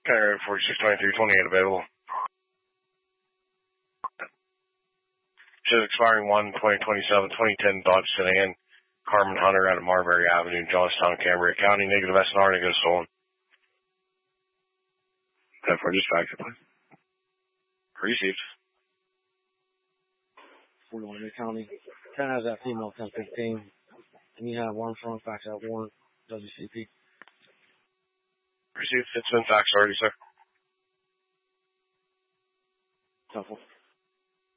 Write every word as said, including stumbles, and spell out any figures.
Area forty-six twenty-three twenty-eight available. Shows expiring one twenty twenty-seven twenty ten Dodge Sedan. Carmen Hunter out of Marbury Avenue, Johnstown, Cambria County. Negative S N R, negative stolen. ten four, dispatch, please. Received. forty-one New County. ten has that female ten fifteen. And you have one from fax out one W C P. Received. It's been faxed already, sir. Helpful.